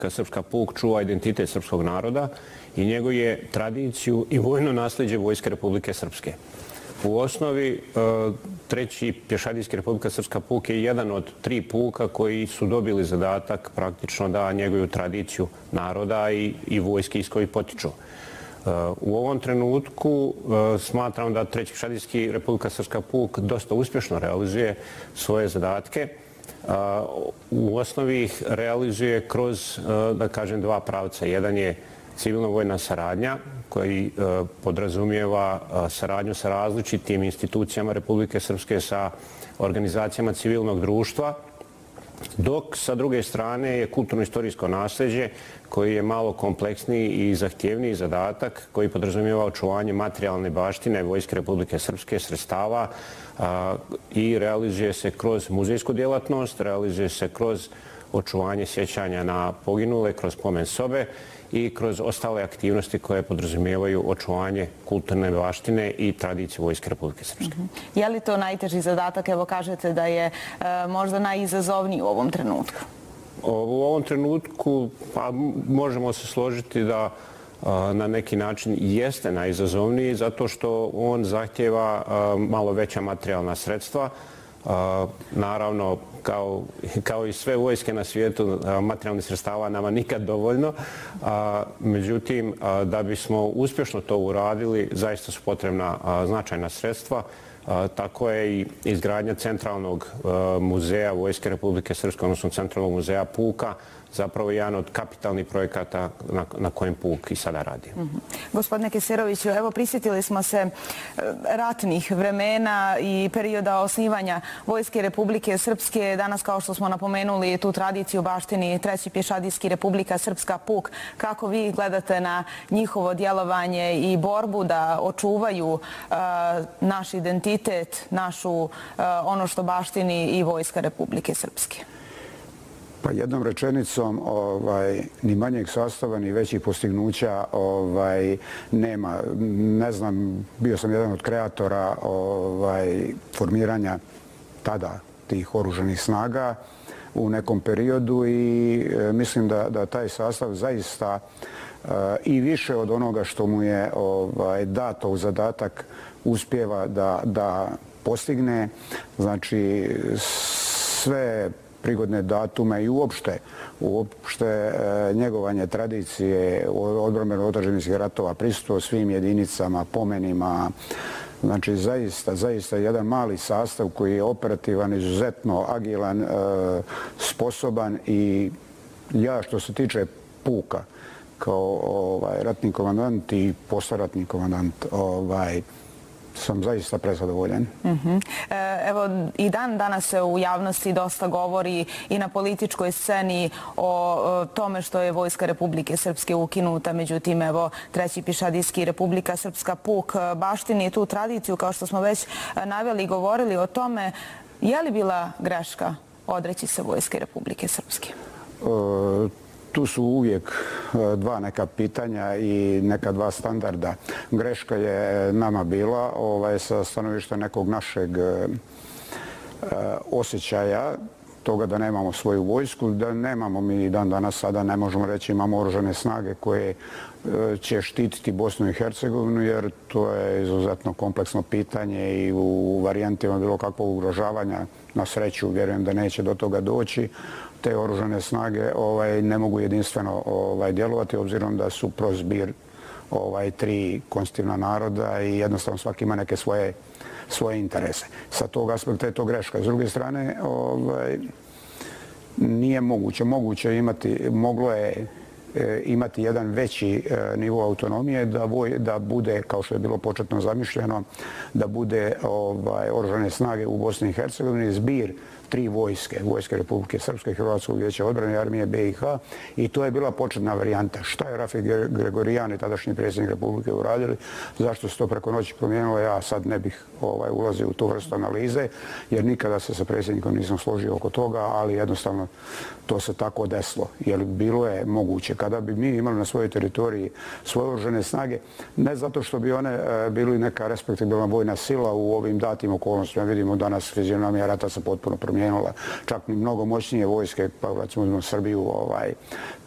Srpska puk čuva identitet srpskog naroda i njeguje tradiciju i vojno nasljeđe Vojske Republike Srpske. U osnovi, treći pješadijski Republika Srpska puk je jedan od 3 puka koji su dobili zadatak praktično da njeguju tradiciju naroda i vojske iz kojih potiču. U ovom trenutku smatram da treći pješadijski Republika Srpska puk dosta uspješno realizuje svoje zadatke. U osnovi ih realizuje kroz, da kažem, 2 pravca. Jedan je civilno-vojna saradnja koji podrazumijeva saradnju sa različitim institucijama Republike Srpske, sa organizacijama civilnog društva, dok sa druge strane je kulturno-istorijsko nasljeđe koji je malo kompleksniji i zahtjevniji zadatak koji podrazumijeva očuvanje materijalne baštine Vojske Republike Srpske, sredstava i realizuje se kroz muzejsku djelatnost, realizuje se kroz očuvanje sjećanja na poginule, kroz pomen sobe i kroz ostale aktivnosti koje podrazumijevaju očuvanje kulturne baštine i tradicije Vojske Republike Srpske. Je li to najteži zadatak? Evo kažete da je možda najizazovniji u ovom trenutku. U ovom trenutku pa, možemo se složiti da na neki način jeste najizazovniji zato što on zahtjeva malo veća materijalna sredstva. Naravno, kao i sve vojske na svijetu, materijalnih sredstava nama nikad dovoljno. Međutim, da bismo uspješno to uradili, zaista su potrebna značajna sredstva. Tako je i izgradnja centralnog muzeja Vojske Republike Srpske, odnosno centralnog muzeja Puka, zapravo jedan od kapitalnih projekata na kojem Puk i sada radi. Gospodine Keseroviću, evo prisjetili smo se ratnih vremena i perioda osnivanja Vojske Republike Srpske. Danas, kao što smo napomenuli, tu tradiciju baštini treći pješadijski Republika Srpska Puk. Kako vi gledate na njihovo djelovanje i borbu da očuvaju naš identitet, našu ono što baštini i Vojska Republike Srpske? Pa jednom rečenicom, ni manjeg sastava, ni većih postignuća nema. Ne znam, bio sam jedan od kreatora formiranja tada tih oružanih snaga u nekom periodu i mislim da taj sastav zaista i više od onoga što mu je dato u zadatak uspijeva da postigne. Znači, sve prigodne datume i uopšte njegovanje tradicije odbrambeno-otadžbinskih ratova, prisustvo svim jedinicama, pomenima. Znači, zaista jedan mali sastav koji je operativan, izuzetno agilan, sposoban i ja što se tiče Puka kao ratni komandant i posleratni komandant sam zaista prezadovoljan. Evo, i danas se u javnosti dosta govori i na političkoj sceni o tome što je Vojska Republike Srpske ukinuta. Međutim, evo, treći pješadijski Republika Srpska Puk baštini tu tradiciju, kao što smo već naveli i govorili o tome. Je li bila greška odreći se Vojske Republike Srpske? Tu su uvijek 2 neka pitanja i neka 2 standarda. Greška je nama bila sa stanovišta nekog našeg osjećaja toga da nemamo svoju vojsku, da nemamo mi dan danas sada, ne možemo reći imamo oružane snage koje će štititi Bosnu i Hercegovinu, jer to je izuzetno kompleksno pitanje i u varijantima bilo kakvog ugrožavanja, na sreću vjerujem da neće do toga doći. Te oružane snage ne mogu jedinstveno djelovati, obzirom da su prozbir 3 konstitutivna naroda i jednostavno svaki ima neke svoje interese. Sa tog aspekta je to greška. S druge strane, nije moguće. Moglo je imati jedan veći nivo autonomije, da bude, kao što je bilo početno zamišljeno, da bude oružane snage u Bosni i Hercegovini zbir 3 vojske, Vojske Republike Srpske, Hrvatskog vijeća odbrane i armije BiH, i to je bila početna varijanta. Šta je Rafi Gregorijan i tadašnji predsjednik Republike uradili, zašto se to preko noći promijenilo, ja sad ne bih ulazio u tu vrstu analize, jer nikada se sa predsjednikom nisam složio oko toga, ali jednostavno to se tako desilo. Jer bilo je moguće, kada bi mi imali na svojoj teritoriji svoje oružane snage, ne zato što bi one bili neka respektabilna vojna sila u ovim datim okolnostima. Vidimo danas fizionomija rata se potpuno promijenila, čak ni mnogo moćnije vojske, pa recimo Srbiju